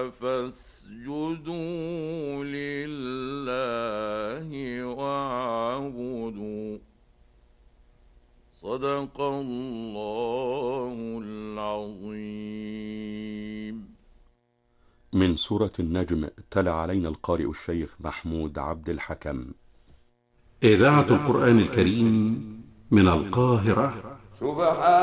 فاسجدوا لله واعبدوا. صدق الله العظيم. من سورة النجم تلا علينا القارئ الشيخ محمود عبد الحكم. إذاعة القرآن الكريم من القاهرة. سبحان